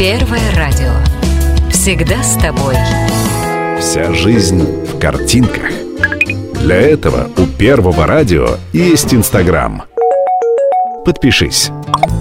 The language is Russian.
Первое радио. Всегда с тобой. Вся жизнь в картинках. Для этого у Первого радио есть Инстаграм. Подпишись.